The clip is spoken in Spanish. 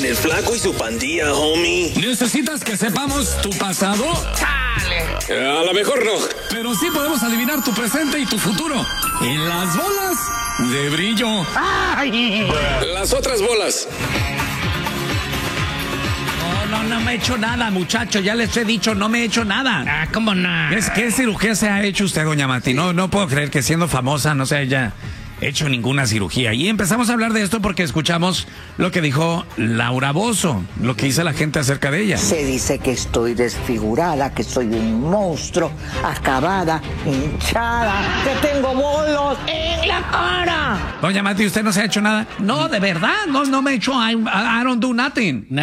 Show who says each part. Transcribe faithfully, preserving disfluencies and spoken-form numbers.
Speaker 1: en el flaco y su pandilla, homie.
Speaker 2: ¿Necesitas que sepamos tu pasado?
Speaker 1: Eh, a lo mejor no.
Speaker 2: Pero sí podemos adivinar tu presente y tu futuro. En las bolas de brillo.
Speaker 3: Ay.
Speaker 1: Las otras bolas.
Speaker 4: No, no, no me he hecho nada, muchacho. Ya les he dicho, no me he hecho nada.
Speaker 3: Ah, ¿cómo no?
Speaker 4: ¿Qué, qué cirugía se ha hecho usted, doña Mati? No, no puedo creer que siendo famosa no se haya hecho ninguna cirugía. Y empezamos a hablar de esto porque escuchamos lo que dijo Laura Bozzo, lo que dice la gente acerca de ella.
Speaker 5: Se dice que estoy desfigurada, que soy un monstruo, acabada, hinchada, que tengo bolos en la cara.
Speaker 4: Doña Mati, ¿usted no se ha hecho nada? No, de verdad, no, no me he hecho, I, I don't do nothing.